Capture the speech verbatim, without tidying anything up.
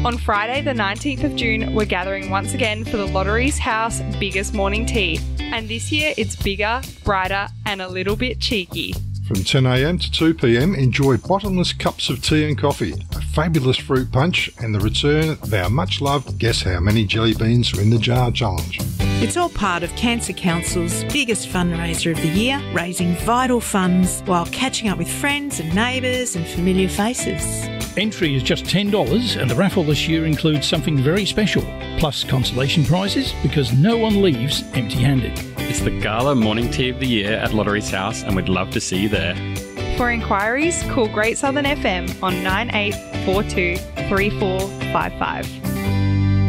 On Friday the nineteenth of June, we're gathering once again for the Lotteries House biggest morning tea. And this year it's bigger, brighter and a little bit cheeky. From ten a m to two p m, enjoy bottomless cups of tea and coffee, a fabulous fruit punch and the return of our much-loved Guess How Many Jelly Beans Are in the Jar challenge. It's all part of Cancer Council's biggest fundraiser of the year, raising vital funds while catching up with friends and neighbours and familiar faces. Entry is just ten dollars and the raffle this year includes something very special, plus consolation prizes because no one leaves empty-handed. It's the Gala Morning Tea of the Year at Lotteries House and we'd love to see you there. For inquiries, call Great Southern F M on nine eight four two three four five five.